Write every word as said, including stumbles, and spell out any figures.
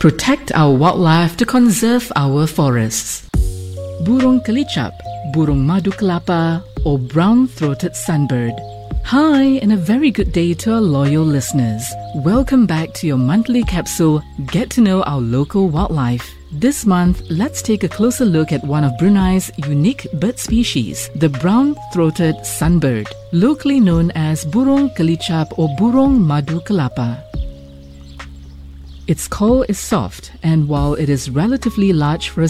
Protect our wildlife to conserve our forests. Burung kelicap, burung madu kelapa, or brown-throated sunbird. Hi, and a very good day to our loyal listeners. Welcome back to your monthly capsule, Get to Know Our Local Wildlife. This month, let's take a closer look at one of Brunei's unique bird species, the brown-throated sunbird, locally known as burung kelicap or burung madu kelapa. Its call is soft, and while it is relatively large for a